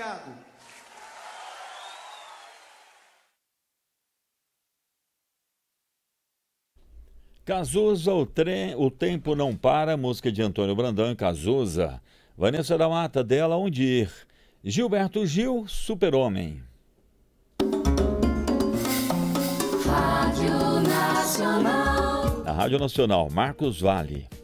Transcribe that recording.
Obrigado. Cazuza, o tempo não para, música de Antônio Brandão, Cazuza. Vanessa da Mata, dela Onde Ir. Gilberto Gil, Super-Homem. Rádio Nacional. Na Rádio Nacional, Marcos Vale.